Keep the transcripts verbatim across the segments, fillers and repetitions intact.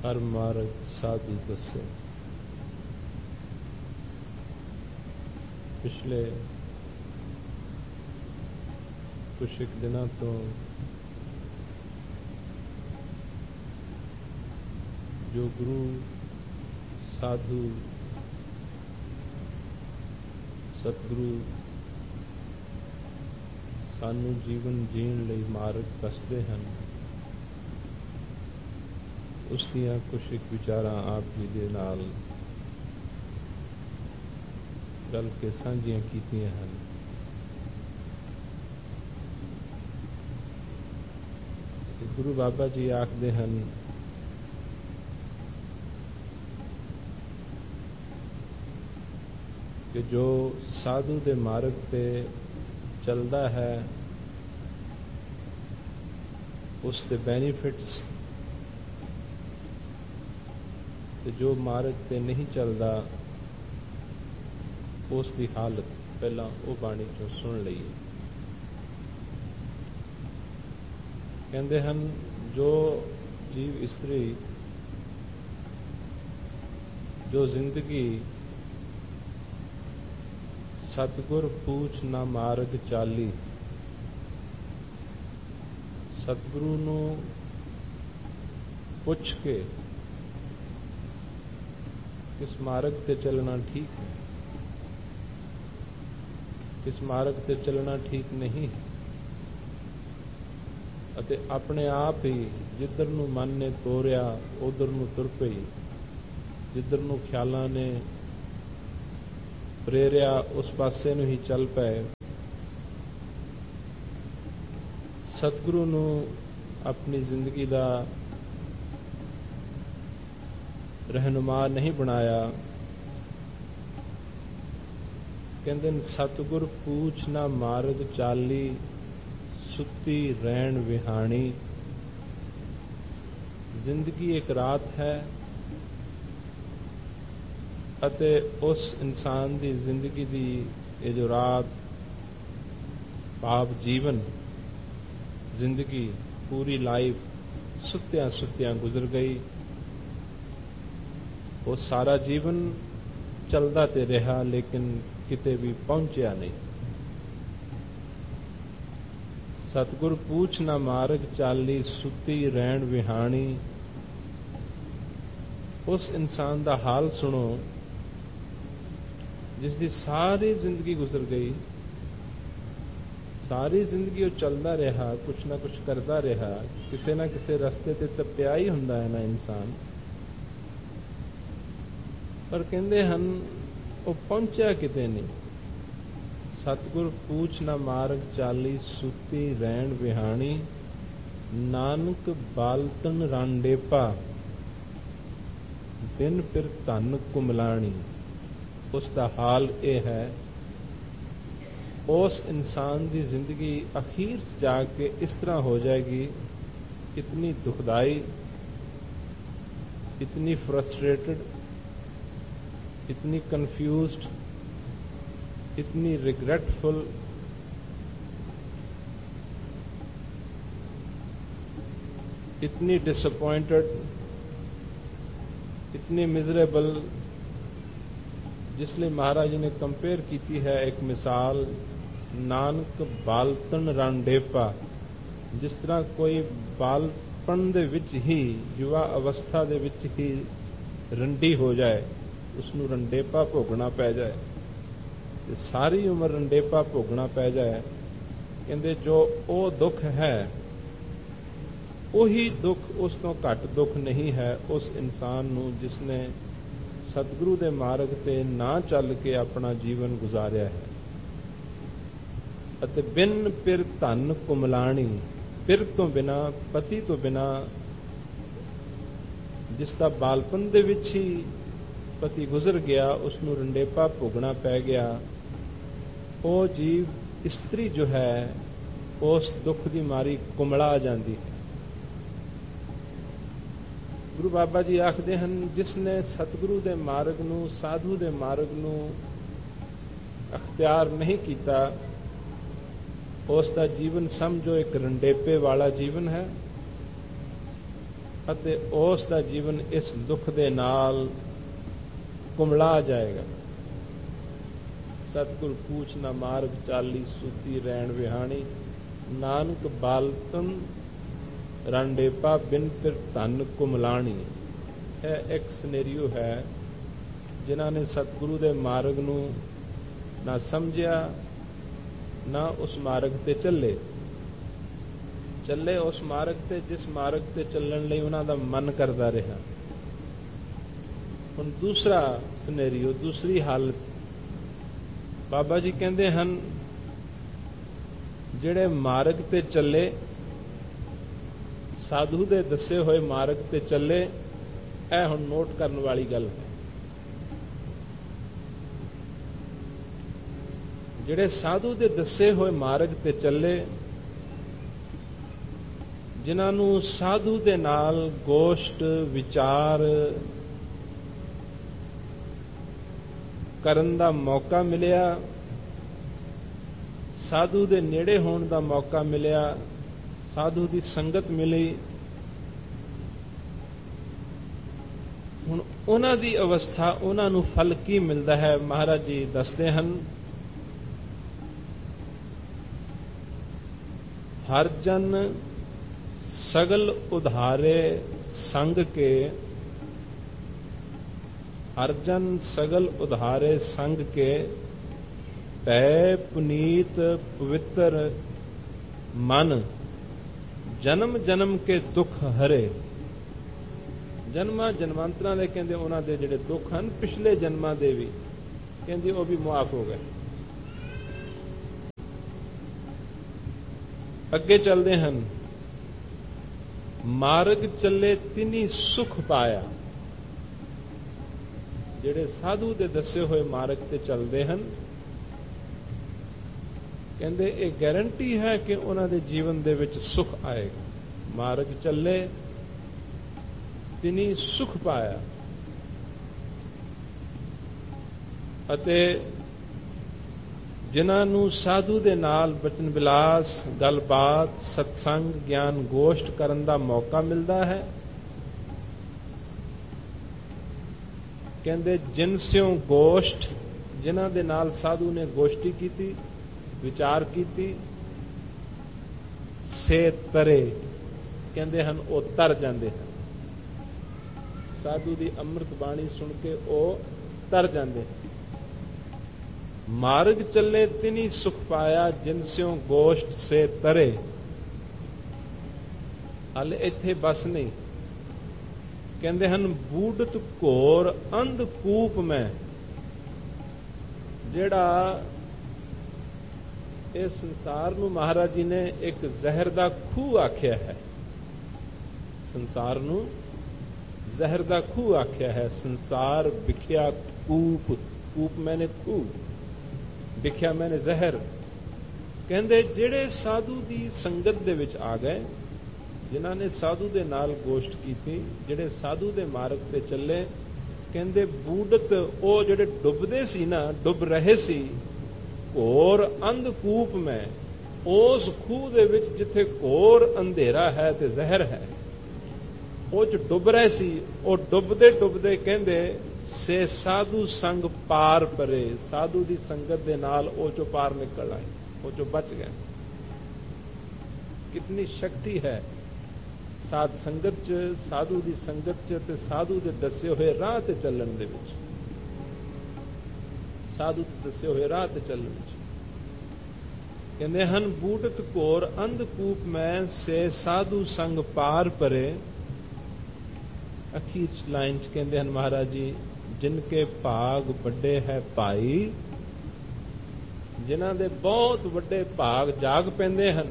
हर मार्ग साधु दसे। पिछले कुछ एक दिनों तो जो गुरु साधु सतगुरु सानू जीवन जीण लई मार्ग दसदे हन, उस दियां कुछ एक विचारां आप जी दे नाल गल के सांझियां कीतियां हन। गुरु बाबा जी आखदे हन कि जो साधु दे मार्ग ते चलदा है उसके बेनिफिट्स, ते जो मार्ग ते नहीं चलदा उसकी हालत पहला वो बाणी चों सुन लईए। कहंदे हन जो जीव इस्त्री जो जिंदगी सतगुर पूछ ना मार्ग चाली, सतगुरु नू पुछ के किस मार्ग ते चलना ठीक है, किस मार्ग ते चलना ठीक नहीं है, अते अपने आप ही जिधर नू मन ने तोरिया उधर नू तुर पई, जिधर नू ख्यालां ने प्रेरिया उस पासे नू ही चल पए। सतगुरु नू अपनी जिंदगी दा रहनुमा नहीं बनाया। कहंदे सतगुर पूछ ना मार्ग चाली, सुती रैन विहाणी। जिंदगी एक रात है अते उस इंसान दी जिंदगी दी ये जो रात भाव जीवन जिंदगी पूरी लाइफ सुत्तियां सुत्तियां गुजर गई। वो सारा जीवन चलदा ते रहा लेकिन किते भी पहुंचा नहीं। सतगुर पूछ ना मार्ग चाली, सुती रैन विहाणी। उस इंसान दा हाल सुनो जिसकी सारी जिंदगी गुजर गई, सारी जिंदगी वो चलता रहा, कुछ ना कुछ करता रहा, किसी ना किसी रस्ते ते टप्पिया ही हुंदा है ना इंसान, पर कहंदे हन वो पहुंचा किते नहीं। सतगुर पूछ ना मार्ग चाली, सुती रैन विहाणी। नानक बालतन रांडेपा, बिन फिर धन कुमलाणी। उसका हाल ये है, उस इंसान की जिंदगी अखीर जाके इस तरह हो जाएगी, इतनी दुखदाई, इतनी फ्रस्ट्रेटेड, इतनी कंफ्यूज्ड, इतनी रिग्रेटफुल, इतनी डिसअपॉइंटेड, इतनी मिजरेबल, जिसलिए महाराज जी ने कंपेयर की है एक मिसाल, नानक बालतन रांडेपा। जिस तरह कोई बालपन दे विच ही, युवा अवस्था दे विच ही रंडी हो जाए, उसनू रंडेपा भोगना पै जाए, ते सारी उम्र रंडेपा भोगना पै जाए। कहंदे जो ओ दुख है, ਉਹੀ दुख उस तो घट दुख नहीं है उस इंसान नू जिसने सतगुरु दे मार्ग ते ना चल के अपना जीवन गुजारिया है। अते बिन पिर धन कुमलाणी, पिर तो बिना, पति तो बिना, जिसका बालपन दे विच ही पति गुजर गया, उसनू रंडेपा भोगना पै गया। वो जीव इस्त्री जो है उस दुख की मारी कुमला जाती है। गुरु बाबा जी आखदे हन जिसने सतगुरु दे मार्ग नू, साधु दे मार्ग नू अख्तियार नहीं किया, उसका जीवन समझो एक रंडेपे वाला जीवन है। ਅਤੇ ਉਸ ਦਾ ਜੀਵਨ ਇਸ ਦੁੱਖ ਦੇ ਨਾਲ ਕੁਮਲਾ ਜਾਏਗਾ। ਸਤਿਗੁਰ ਪੂਛ ਨਾ ਮਾਰਗ ਚਾਲੀ, ਸੂਤੀ ਰੈਣ ਵਿਹਾਣੀ, ਨਾਨਕ ਬਾਲਤਨ ਰਾਂਡੇਪਾ, ਬਿਨ ਫਿਰ ਧਨ ਕੁਮਲਾਣੀ। ਇਹ ਇੱਕ ਸਿਨੈਰੀਓ ਹੈ ਜਿਨ੍ਹਾਂ ਨੇ ਸਤਿਗੁਰੂ ਦੇ ਮਾਰਗ ਨੂੰ ਨਾ ਸਮਝਿਆ, ਨਾ ਉਸ ਮਾਰਗ ਤੇ ਚੱਲੇ ਚੱਲੇ ਉਸ ਮਾਰਗ ਤੇ ਜਿਸ ਮਾਰਗ ਤੇ ਚੱਲਣ ਲਈ ਉਹਨਾਂ ਦਾ ਮਨ ਕਰਦਾ ਰਿਹਾ। ਹੁਣ ਦੂਸਰਾ ਸਿਨੈਰੀਓ, ਦੂਸਰੀ ਹਾਲਤ, ਬਾਬਾ ਜੀ ਕਹਿੰਦੇ ਹਨ ਜਿਹੜੇ ਮਾਰਗ ਤੇ ਚੱਲੇ, ਸਾਧੂ ਦੇ ਦੱਸੇ ਹੋਏ ਮਾਰਗ ਤੇ ਚੱਲੇ, ਇਹ ਹੁਣ ਨੋਟ ਕਰਨ ਵਾਲੀ ਗੱਲ ਹੈ। ਜਿਹੜੇ ਸਾਧੂ ਦੇ ਦੱਸੇ ਹੋਏ ਮਾਰਗ ਤੇ ਚੱਲੇ, ਜਿਨ੍ਹਾਂ ਨੂੰ ਸਾਧੂ ਦੇ ਨਾਲ ਗੋਸ਼ਟ ਵਿਚਾਰ ਕਰਨ ਦਾ ਮੌਕਾ ਮਿਲਿਆ, ਸਾਧੂ ਦੇ ਨੇੜੇ ਹੋਣ ਦਾ ਮੌਕਾ ਮਿਲਿਆ, ਸਾਧੂ ਦੀ ਸੰਗਤ ਮਿਲੀ, ਹੁਣ ਉਹਨਾਂ ਦੀ ਅਵਸਥਾ, ਉਹਨਾਂ ਨੂੰ ਫਲ ਕੀ ਮਿਲਦਾ ਹੈ? ਮਹਾਰਾਜ ਜੀ ਦੱਸਦੇ ਹਨ, ਹਰ ਜਨ ਸਗਲ ਉਧਾਰੇ ਸੰਗ ਕੇ, ਹਰ ਜਨ ਸਗਲ ਉਧਾਰੇ ਸੰਗ ਕੇ, ਪੈ ਪੁਨੀਤ ਪਵਿੱਤਰ ਮਨ, ਜਨਮ ਜਨਮ ਕੇ ਦੁੱਖ ਹਰੇ। ਜਨਮਾਂ ਜਨਮਾਂਤਰਾਂ ਦੇ ਕਹਿੰਦੇ ਉਹਨਾਂ ਦੇ ਜਿਹੜੇ ਦੁੱਖ ਹਨ, ਪਿਛਲੇ ਜਨਮਾਂ ਦੇ ਵੀ ਕਹਿੰਦੇ ਉਹ ਵੀ ਮੁਆਫ ਹੋ ਗਏ। ਅੱਗੇ ਚੱਲਦੇ ਹਨ, ਮਾਰਗ ਚੱਲੇ ਤਿਨੀ ਸੁਖ ਪਾਇਆ। ਜਿਹੜੇ ਸਾਧੂ ਦੇ ਦੱਸੇ ਹੋਏ ਮਾਰਗ ਤੇ ਚੱਲਦੇ ਹਨ, ਕਹਿੰਦੇ ਇਹ ਗਾਰੰਟੀ ਹੈ ਕਿ ਉਹਨਾਂ ਦੇ ਜੀਵਨ ਦੇ ਵਿੱਚ ਸੁਖ ਆਏਗਾ। ਮਾਰਗ ਚੱਲੇ ਤਿਨੀ ਸੁਖ ਪਾਇਆ, ਅਤੇ ਜਿਨ੍ਹਾਂ ਨੂੰ ਸਾਧੂ ਦੇ ਨਾਲ ਬਚਨ ਵਿਲਾਸ, ਗੱਲਬਾਤ, ਸਤਸੰਗ, ਗਿਆਨ ਗੋਸ਼ਟ ਕਰਨ ਦਾ ਮੌਕਾ ਮਿਲਦਾ ਹੈ, ਕਹਿੰਦੇ ਜਿਨ ਸਿਉ ਗੋਸ਼ਟ, ਜਿਨ੍ਹਾਂ ਦੇ ਨਾਲ ਸਾਧੂ ਨੇ ਗੋਸ਼ਟੀ ਕੀਤੀ, ਵਿਚਾਰ ਕੀਤੀ, ਸੇ ਤਰੇ, ਕਹਿੰਦੇ ਹਨ ਉਹ ਤਰ ਜਾਂਦੇ ਹਨ। ਸਾਧੂ ਦੀ ਅੰਮ੍ਰਿਤ ਬਾਣੀ ਸੁਣ ਕੇ ਉਹ ਤਰ ਜਾਂਦੇ ਹਨ। ਮਾਰਗ ਚੱਲੇ ਤਿਨੀ ਸੁਖ ਪਾਇਆ, ਜਿਨ ਸਿਉ ਗੋਸ਼ਟ ਸੇ ਤਰੇ। ਹਾਲੇ ਇੱਥੇ ਬਸ ਨਹੀਂ, ਕਹਿੰਦੇ ਹਨ ਬੂਡਤ ਘੋਰ ਅੰਧ ਕੂਪ ਮੈਂ। ਜਿਹੜਾ ਇਸ ਸੰਸਾਰ ਨੂੰ ਮਹਾਰਾਜ ਜੀ ਨੇ ਇੱਕ ਜ਼ਹਿਰ ਦਾ ਖੂਹ ਆਖਿਆ ਹੈ, ਸੰਸਾਰ ਨੂੰ ਜ਼ਹਿਰ ਦਾ ਖੂਹ ਆਖਿਆ ਹੈ। ਸੰਸਾਰ ਵਿਖਿਆ ਕੂਪ, ਕੂਪ ਮੈਨੇ ਖੂਹ, ਵਿਖਿਆ ਮੈਨੇ ਜ਼ਹਿਰ। ਕਹਿੰਦੇ ਜਿਹੜੇ ਸਾਧੂ ਦੀ ਸੰਗਤ ਦੇ ਵਿੱਚ ਆ ਗਏ, ਜਿਨ੍ਹਾਂ ਨੇ ਸਾਧੂ ਦੇ ਨਾਲ ਗੋਸ਼ਟ ਕੀਤੀ, ਜਿਹੜੇ ਸਾਧੂ ਦੇ ਮਾਰਗ ਤੇ ਚੱਲੇ, ਕਹਿੰਦੇ ਬੂਡਤ, ਉਹ ਜਿਹੜੇ ਡੁੱਬਦੇ ਸੀ ਨਾ, ਡੁੱਬ ਰਹੇ ਸੀ, ਘੋਰ ਅੰਧਕੂਪ ਮੈਂ, ਉਸ ਖੂਹ ਦੇ ਵਿੱਚ ਜਿੱਥੇ ਘੋਰ ਅੰਧੇਰਾ ਹੈ ਤੇ ਜ਼ਹਿਰ ਹੈ, ਉਹ ਚ ਡੁੱਬ ਰਹੇ ਸੀ। ਉਹ ਡੁੱਬਦੇ ਡੁੱਬਦੇ ਕਹਿੰਦੇ ਸੇ ਸਾਧੂ ਸੰਗ ਪਾਰ ਪਰੇ, ਸਾਧੂ ਦੀ ਸੰਗਤ ਦੇ ਨਾਲ ਉਹ ਚੋਂ ਪਾਰ ਨਿਕਲ ਆਏ, ਉਹ ਚੋਂ ਬਚ ਗਏ। ਕਿਤਨੀ ਸ਼ਕਤੀ ਹੈ ਸਾਧ ਸੰਗਤ ਚ, ਸਾਧੂ ਦੀ ਸੰਗਤ ਚ ਤੇ ਸਾਧੂ ਦੇ ਦੱਸੇ ਹੋਏ ਰਾਹ ਤੇ ਚੱਲਣ ਦੇ ਵਿੱਚ, ਸਾਧੂ ਦੇ ਦੱਸੇ ਹੋਏ ਰਾਹ ਤੇ ਚੱਲਣ ਵਿੱਚ। ਕਹਿੰਦੇ ਹਨ ਬੂਟਤ ਘੋਰ ਅੰਧਕੂਪ ਮੈਂ, ਸੇ ਸਾਧੂ ਸੰਗ ਪਾਰ ਪਰੇ। ਅਖੀਰ ਚ ਲਾਈਨ ਚ ਕਹਿੰਦੇ ਹਨ ਮਹਾਰਾਜ ਜੀ, ਜਿਨ ਕੇ ਭਾਗ ਵੱਡੇ ਹੈ ਭਾਈ, ਜਿਨ੍ਹਾਂ ਦੇ ਬਹੁਤ ਵੱਡੇ ਭਾਗ ਜਾਗ ਪੈਂਦੇ ਹਨ।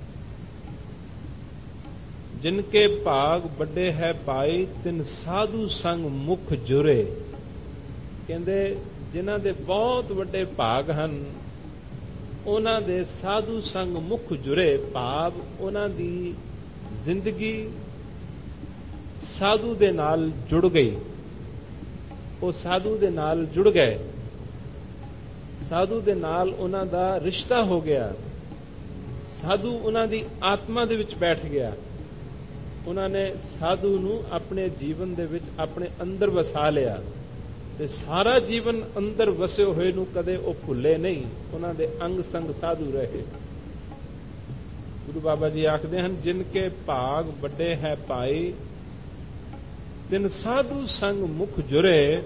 ਜਿਨ ਕੇ ਭਾਗ ਵੱਡੇ ਹੈ ਭਾਈ, ਤਿਨ ਸਾਧੂ ਸੰਗ ਮੁਖ ਜੁਰੇ। ਕਹਿੰਦੇ ਜਿਨ੍ਹਾਂ ਦੇ ਬਹੁਤ ਵੱਡੇ ਭਾਗ ਹਨ, ਉਹਨਾਂ ਦੇ ਸਾਧੂ ਸੰਗ ਮੁਖ ਜੁਰੇ, ਭਾਵ ਉਹਨਾਂ ਦੀ ਜ਼ਿੰਦਗੀ ਸਾਧੂ ਦੇ ਨਾਲ ਜੁੜ ਗਈ। ਉਹ ਸਾਧੂ ਦੇ ਨਾਲ ਜੁੜ ਗਏ, ਸਾਧੂ ਦੇ ਨਾਲ ਉਹਨਾਂ ਦਾ ਰਿਸ਼ਤਾ ਹੋ ਗਿਆ, ਸਾਧੂ ਉਹਨਾਂ ਦੀ ਆਤਮਾ ਦੇ ਵਿੱਚ ਬੈਠ ਗਿਆ। ਉਹਨਾਂ ਨੇ ਸਾਧੂ ਨੂੰ ਆਪਣੇ ਜੀਵਨ ਦੇ ਵਿੱਚ ਆਪਣੇ ਅੰਦਰ ਵਸਾ ਲਿਆ ਤੇ ਸਾਰਾ ਜੀਵਨ ਅੰਦਰ ਵਸੇ ਹੋਏ ਨੂੰ ਕਦੇ ਉਹ ਭੁੱਲੇ ਨਹੀਂ, ਉਹਨਾਂ ਦੇ ਅੰਗ ਸੰਗ ਸਾਧੂ ਰਹੇ। ਗੁਰੂ ਬਾਬਾ ਜੀ ਆਖਦੇ ਹਨ, ਜਿਨ ਕੇ ਭਾਗ ਵੱਡੇ ਹੈ ਭਾਈ, ਤਿਨ ਸਾਧੂ ਸੰਗ ਮੁਖ ਜੁਰੇ।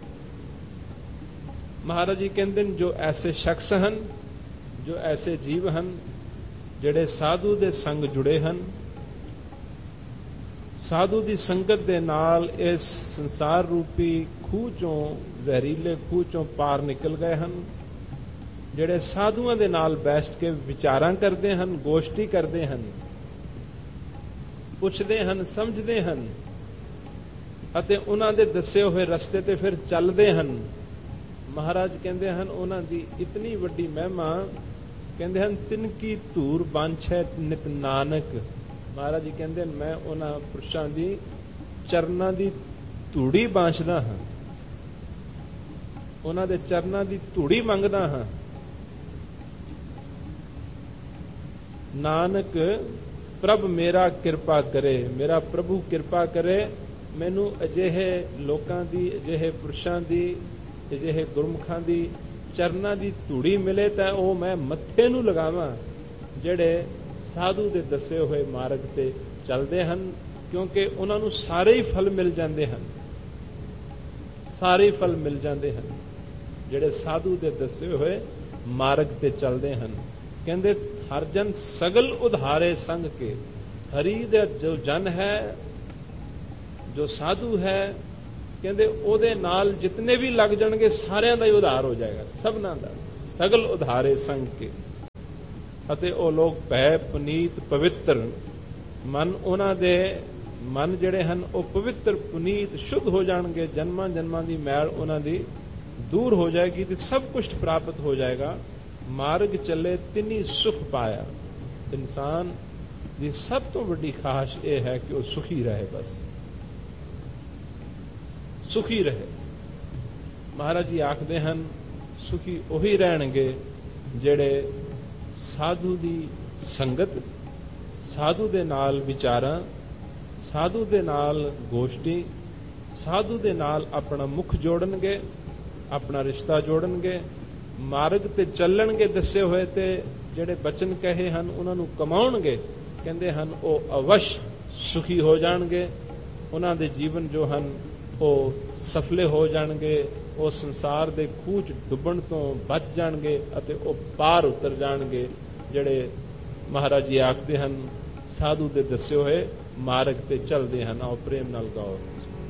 ਮਹਾਰਾਜ ਜੀ ਕਹਿੰਦੇ ਨੇ, ਜੋ ਐਸੇ ਸ਼ਖਸ ਹਨ, ਜੋ ਐਸੇ ਜੀਵ ਹਨ ਜਿਹੜੇ ਸਾਧੂ ਦੇ ਸੰਗ ਜੁੜੇ ਹਨ, ਸਾਧੂ ਦੀ ਸੰਗਤ ਦੇ ਨਾਲ ਇਸ ਸੰਸਾਰ ਰੂਪੀ ਖੂਹ ਚੋਂ, ਜ਼ਹਿਰੀਲੇ ਖੂਹ ਚੋਂ ਪਾਰ ਨਿਕਲ ਗਏ ਹਨ, ਜਿਹੜੇ ਸਾਧੂਆਂ ਦੇ ਨਾਲ ਬੈਠ ਕੇ ਵਿਚਾਰਾਂ ਕਰਦੇ ਹਨ, ਗੋਸ਼ਟੀ ਕਰਦੇ ਹਨ, ਪੁੱਛਦੇ ਹਨ, ਸਮਝਦੇ ਹਨ ਅਤੇ ਉਹਨਾਂ ਦੇ ਦੱਸੇ ਹੋਏ ਰਸਤੇ ਤੇ ਫਿਰ ਚੱਲਦੇ ਹਨ। ਮਹਾਰਾਜ ਕਹਿੰਦੇ ਹਨ, ਉਹਨਾਂ ਦੀ ਇਤਨੀ ਵੱਡੀ ਮਹਿਮਾ, ਕਹਿੰਦੇ ਹਨ, ਤਿਨ ਕੀ ਧੂਰ ਬਾਂਛੈ ਨਿਤ ਨਾਨਕ। ਮਹਾਰਾਜ ਜੀ ਕਹਿੰਦੇ ਹਨ, ਮੈਂ ਉਹਨਾਂ ਪੁਰਸ਼ਾਂ ਦੀ ਚਰਨਾਂ ਦੀ ਧੂੜੀ ਬਾਂਛਦਾ ਹਾਂ, ਉਹਨਾਂ ਦੇ ਚਰਨਾਂ ਦੀ ਧੂੜੀ ਮੰਗਦਾ ਹਾਂ। ਨਾਨਕ ਪ੍ਰਭ ਮੇਰਾ ਕਿਰਪਾ ਕਰੇ, ਮੇਰਾ ਪ੍ਰਭੂ ਕਿਰਪਾ ਕਰੇ, ਮੈਨੂੰ ਅਜਿਹੇ ਲੋਕਾਂ ਦੀ, ਅਜਿਹੇ ਪੁਰਸ਼ਾਂ ਦੀ, ਅਜਿਹੇ ਗੁਰਮੁਖਾਂ ਦੀ ਚਰਨਾਂ ਦੀ ਧੂੜੀ ਮਿਲੇ ਤਾਂ ਉਹ ਮੈਂ ਮੱਥੇ ਨੂੰ ਲਗਾਵਾਂ, ਜਿਹੜੇ ਸਾਧੂ ਦੇ ਦੱਸੇ ਹੋਏ ਮਾਰਗ ਤੇ ਚੱਲਦੇ ਹਨ, ਕਿਉਂਕਿ ਉਹਨਾਂ ਨੂੰ ਸਾਰੇ ਹੀ ਫਲ ਮਿਲ ਜਾਂਦੇ ਹਨ, ਸਾਰੇ ਫਲ ਮਿਲ ਜਾਂਦੇ ਹਨ ਜਿਹੜੇ ਸਾਧੂ ਦੇ ਦੱਸੇ ਹੋਏ ਮਾਰਗ ਤੇ ਚੱਲਦੇ ਹਨ। ਕਹਿੰਦੇ, ਹਰ ਜਨ ਸਗਲ ਉਧਾਰੇ ਸੰਗ ਕੇ। ਹਰੀ ਦਾ ਜੋ ਜਨ ਹੈ, ਜੋ ਸਾਧੂ ਹੈ, ਕਹਿੰਦੇ ਉਹਦੇ ਨਾਲ ਜਿਤਨੇ ਵੀ ਲੱਗ ਜਾਣਗੇ ਸਾਰਿਆਂ ਦਾ ਹੀ ਉਧਾਰ ਹੋ ਜਾਏਗਾ, ਸਭਨਾਂ ਦਾ। ਸਗਲ ਉਧਾਰੇ ਸੰਗ ਕੇ। ਅਤੇ ਉਹ ਲੋਕ ਭੈ ਪੁਨੀਤ ਪਵਿੱਤਰ, ਮਨ ਉਹਨਾਂ ਦੇ ਮਨ ਜਿਹੜੇ ਹਨ ਉਹ ਪਵਿੱਤਰ, ਪੁਨੀਤ, ਸ਼ੁੱਧ ਹੋ ਜਾਣਗੇ। ਜਨਮਾਂ ਜਨਮਾਂ ਦੀ ਮੈਲ ਉਹਨਾਂ ਦੀ ਦੂਰ ਹੋ ਜਾਏਗੀ ਤੇ ਸਭ ਕੁਝ ਪ੍ਰਾਪਤ ਹੋ ਜਾਏਗਾ। ਮਾਰਗ ਚੱਲੇ ਤਿਨੀ ਸੁਖ ਪਾਇਆ। ਇਨਸਾਨ ਦੀ ਸਭ ਤੋਂ ਵੱਡੀ ਖਾਸ਼ ਇਹ ਹੈ ਕਿ ਉਹ ਸੁਖੀ ਰਹੇ, ਬਸ ਸੁਖੀ ਰਹੇ। ਮਹਾਰਾਜ ਜੀ ਆਖਦੇ ਹਨ, ਸੁਖੀ ਉਹੀ ਰਹਿਣਗੇ ਜਿਹੜੇ ਸਾਧੂ ਦੀ ਸੰਗਤ, ਸਾਧੂ ਦੇ ਨਾਲ ਵਿਚਾਰਾਂ, ਸਾਧੂ ਦੇ ਨਾਲ ਗੋਸ਼ਟੀ, ਸਾਧੂ ਦੇ ਨਾਲ ਆਪਣਾ ਮੁਖ ਜੋੜਨਗੇ, ਆਪਣਾ ਰਿਸ਼ਤਾ ਜੋੜਨਗੇ, ਮਾਰਗ ਤੇ ਚੱਲਣਗੇ ਦੱਸੇ ਹੋਏ ਤੇ ਜਿਹੜੇ ਬਚਨ ਕਹੇ ਹਨ ਉਹਨਾਂ ਨੂੰ ਕਮਾਉਣਗੇ। ਕਹਿੰਦੇ ਹਨ ਉਹ ਅਵਸ਼ ਸੁਖੀ ਹੋ ਜਾਣਗੇ, ਉਹਨਾਂ ਦੇ ਜੀਵਨ ਜੋ ਹਨ ਉਹ ਸਫਲੇ ਹੋ ਜਾਣਗੇ, ਉਹ ਸੰਸਾਰ ਦੇ ਖੂਹ 'ਚ ਡੁੱਬਣ ਤੋਂ ਬਚ ਜਾਣਗੇ ਅਤੇ ਉਹ ਪਾਰ ਉਤਰ ਜਾਣਗੇ, ਜਿਹੜੇ ਮਹਾਰਾਜ ਜੀ ਆਖਦੇ ਹਨ ਸਾਧੂ ਦੇ ਦੱਸੇ ਹੋਏ ਮਾਰਗ ਤੇ ਚੱਲਦੇ ਹਨ। ਆਓ ਪ੍ਰੇਮ ਨਾਲ ਗਾਓ।